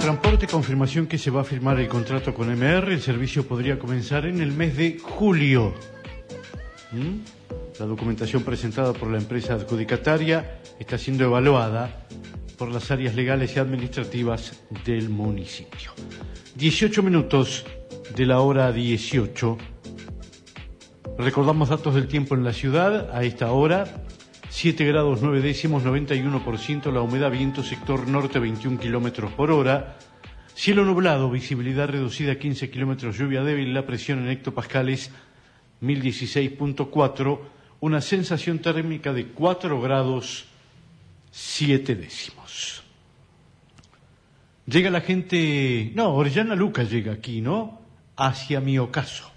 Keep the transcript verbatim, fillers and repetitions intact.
Transporte, confirmación que se va a firmar el contrato con M R. El servicio podría comenzar en el mes de julio. ¿Mm? La documentación presentada por la empresa adjudicataria está siendo evaluada por las áreas legales y administrativas del municipio. dieciocho minutos de la hora dieciocho. Recordamos datos del tiempo en la ciudad a esta hora. siete grados nueve décimos, noventa y uno por ciento la humedad, viento sector norte veintiún kilómetros por hora, cielo nublado, visibilidad reducida a quince kilómetros, lluvia débil, la presión en hectopascales mil dieciséis punto cuatro, una sensación térmica de cuatro grados siete décimos. Llega la gente, no, Orellana Luca llega aquí, ¿no? Hacia mi ocaso.